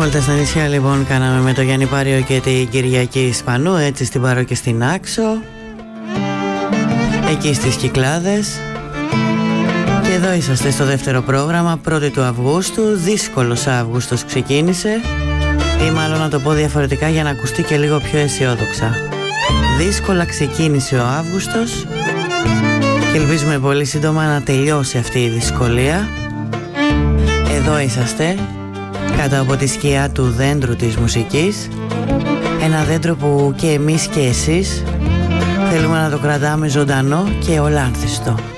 Βόλτα στα νησιά λοιπόν κάναμε με το Γιάννη Πάριο και την Κυριακή Ισπανού, έτσι στην Πάρο και στην Άξο, εκεί στις Κυκλάδες. Και εδώ είσαστε στο δεύτερο πρόγραμμα, 1η του Αυγούστου. Δύσκολος Αύγουστος ξεκίνησε, ή μάλλον να το πω διαφορετικά για να ακουστεί και λίγο πιο αισιόδοξα. Δύσκολα ξεκίνησε ο Αύγουστος και ελπίζουμε πολύ σύντομα να τελειώσει αυτή η δυσκολία. Εδώ είσαστε, κάτω από τη σκιά του δέντρου της μουσικής. Ένα δέντρο που και εμείς και εσείς θέλουμε να το κρατάμε ζωντανό και ολάνθιστο.